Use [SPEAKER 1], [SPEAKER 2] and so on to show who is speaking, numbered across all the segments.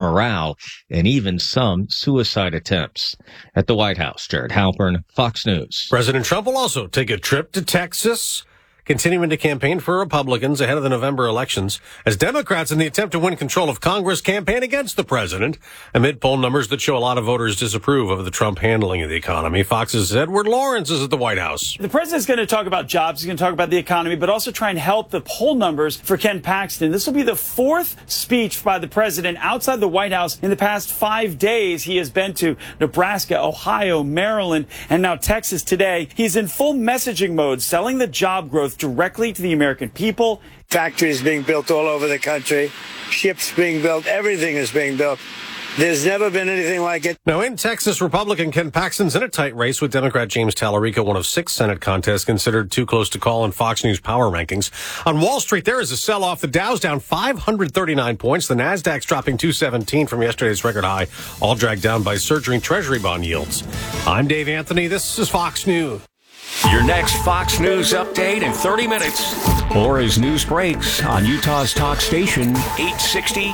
[SPEAKER 1] morale and even some suicide attempts. At the White House, Jared Halpern, Fox News.
[SPEAKER 2] President Trump will also take a trip to Texas, continuing to campaign for Republicans ahead of the November elections, as Democrats, in the attempt to win control of Congress, campaign against the president, amid poll numbers that show a lot of voters disapprove of the Trump handling of the economy. Fox's Edward Lawrence is at the White House.
[SPEAKER 3] The president's going to talk about jobs, he's going to talk about the economy, but also try and help the poll numbers for Ken Paxton. This will be the fourth speech by the president outside the White House in the past 5 days. He has been to Nebraska, Ohio, Maryland, and now Texas today. He's in full messaging mode, selling the job growth directly to the American people.
[SPEAKER 4] Factories being built all over the country, ships being built, everything is being built. There's never been anything like it.
[SPEAKER 2] Now, in Texas, Republican Ken Paxton's in a tight race with Democrat James Tallarico, one of 6 Senate contests considered too close to call in Fox News power rankings. On Wall Street, there is a sell-off. The Dow's down 539 points. The Nasdaq's dropping 217 from yesterday's record high, all dragged down by surging Treasury bond yields. I'm Dave Anthony. This is Fox News.
[SPEAKER 5] Your next Fox News update in 30 minutes. Or as news breaks on Utah's talk station, 860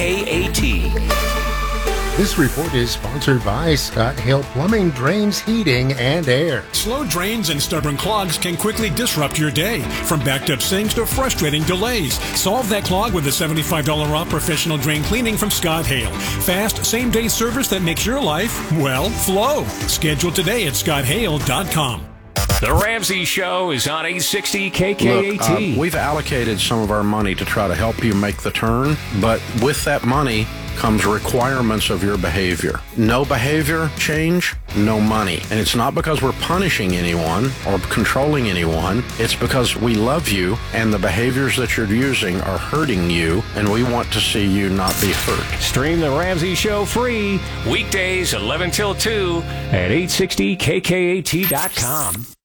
[SPEAKER 5] KKAT.
[SPEAKER 6] This report is sponsored by Scott Hale Plumbing, Drains, Heating, and Air.
[SPEAKER 7] Slow drains and stubborn clogs can quickly disrupt your day, from backed up sinks to frustrating delays. Solve that clog with a $75 off professional drain cleaning from Scott Hale. Fast, same-day service that makes your life, well, flow. Schedule today at scotthale.com.
[SPEAKER 5] The Ramsey Show is on 860 KKAT.
[SPEAKER 8] Look, we've allocated some of our money to try to help you make the turn, but with that money comes requirements of your behavior. No behavior change, no money. And it's not because we're punishing anyone or controlling anyone. It's because we love you and the behaviors that you're using are hurting you, and we want to see you not be hurt.
[SPEAKER 5] Stream The Ramsey Show free weekdays 11 till 2 at 860KKAT.com.